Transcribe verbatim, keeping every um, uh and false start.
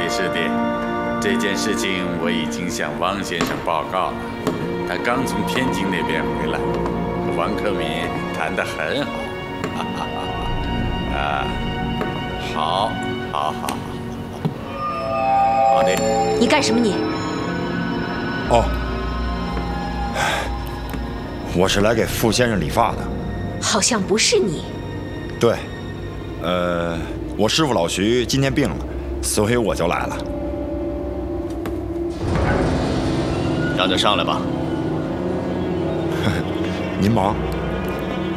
没事的，这件事情我已经向汪先生报告了，他刚从天津那边回来，和王克敏谈得很好。哈哈哈哈啊，好，好，好，好的。 你干什么你？ 哦，我是来给傅先生理发的。 好像不是你。 对，呃，我师傅老徐今天病了，所以我就来了。 让他上来吧。 您忙。